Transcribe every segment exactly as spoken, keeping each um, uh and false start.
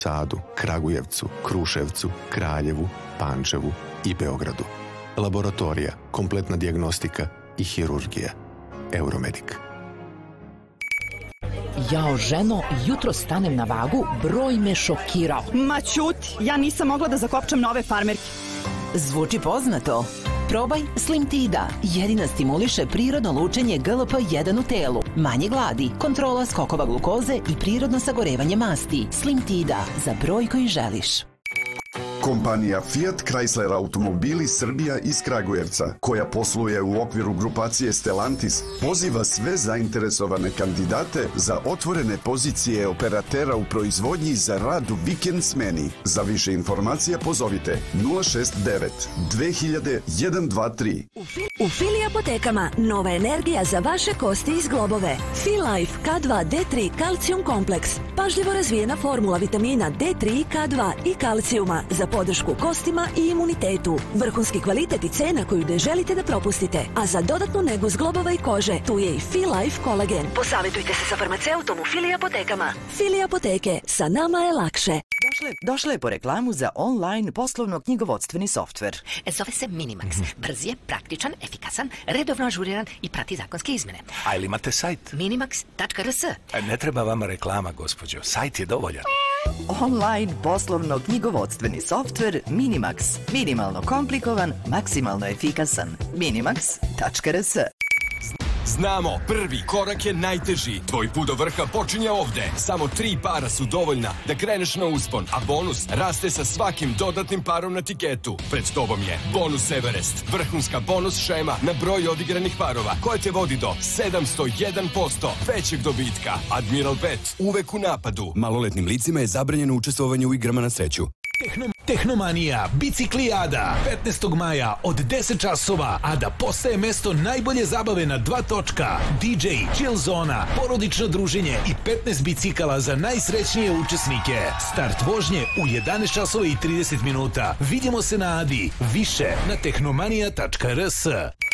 Sadu, Kragujevcu, Kruševcu, Kraljevu, Pančevu i Beogradu. Laboratorija, kompletna dijagnostika i hirurgija. Euromedik. Jao, ženo, jutro stanem na vagu, broj me šokirao. Ma ćuti, ja nisam mogla da zakopčam nove farmerke. Zvuči poznato. Probaj Slim Tida. Jedina stimuliše prirodno lučenje G L P jedan u telu. Manje gladi, kontrola skokova glukoze i prirodno sagorevanje masti. Slim Tida, za broj koji želiš. Kompanija Fiat Chrysler Automobili Srbija iz Kragujevca, koja posluje u okviru grupacije Stellantis, poziva sve zainteresovane kandidate za otvorene pozicije operatera u proizvodnji za rad u vikend smeni. Za više informacija pozovite nula šest devet dve hiljade jedan dva tri. U Fili apotekama nova energija za vaše kosti i zglobove. Filife K dva D tri kalcijum kompleks. Pažljivo razvijena formula vitamina D tri, K dva i kalcijuma za podršku kostima i imunitetu. Vrhunski kvalitet i cena koju ne želite da propustite. A za dodatnu negu zglobova i kože, tu je i Filife kolagen. Posavetujte se sa farmaceutom u Fili apotekama. Fili apoteke, sa nama je lakše. Došle, došle je po reklamu za online poslovno-knjigovodstveni softver. Zove se Minimax. Brz je, praktičan, efikasan, redovno ažuriran i prati zakonske izmene. A ili imate sajt? minimax tačka r s. Ne treba vama reklama, gospođo. Sajt je dovoljan. Online poslovno-knjigovodstveni softver Minimax. Minimalno komplikovan, maksimalno efikasan. minimax tačka r s. Znamo, prvi korak je najteži. Tvoj put do vrha počinje ovde. Samo tri para su dovoljna da kreneš na uspon, a bonus raste sa svakim dodatnim parom na tiketu. Pred tobom je Bonus Everest, vrhunska bonus šema na broj odigranih parova, koja te vodi do sedamsto jedan posto većeg dobitka. Admiral Bet, uvek u napadu. Maloletnim licima je zabranjeno učestvovanje u igrama na sreću. Tehno, Tehnomanija, Biciklijada, petnaestog maja od deset časova, a da postaje mesto najbolje zabave na dva točka, D J, chill zona, porodično druženje i petnaest bicikala za najsrećnije učesnike. Start vožnje u jedanaest časova i trideset minuta. Vidimo se na Adi, više na tehnomanija tačka r s.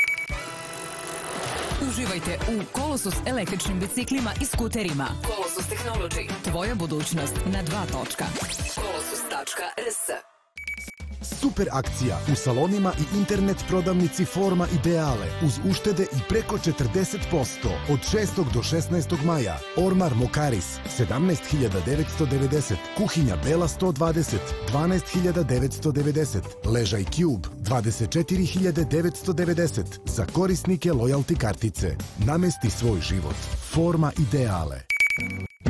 Uživajte u Kolosus električnim biciklima i skuterima. Kolosus Technology. Tvoja budućnost na dva točka. kolosus tačka r s. Super akcija u salonima i internet prodavnici Forma Ideale uz uštede i preko četrdeset posto od šestog do šesnaestog maja. Ormar Mokaris sedamnaest hiljada devetsto devedeset, kuhinja Bela sto dvadeset dvanaest hiljada devetsto devedeset, ležaj Cube dvadeset četiri hiljade devetsto devedeset za korisnike lojalty kartice. Namesti svoj život. Forma Ideale.